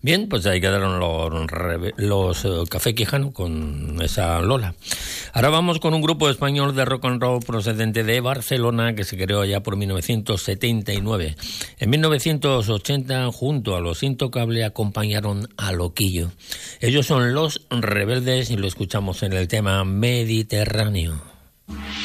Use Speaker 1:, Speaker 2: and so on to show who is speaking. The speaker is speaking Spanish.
Speaker 1: Bien, pues ahí quedaron los Café Quijano con esa Lola. Ahora vamos con un grupo español de rock and roll procedente de Barcelona que se creó ya por 1979. En 1980, junto a Los Intocables, acompañaron a Loquillo. Ellos son Los Rebeldes y lo escuchamos en el tema Mediterráneo.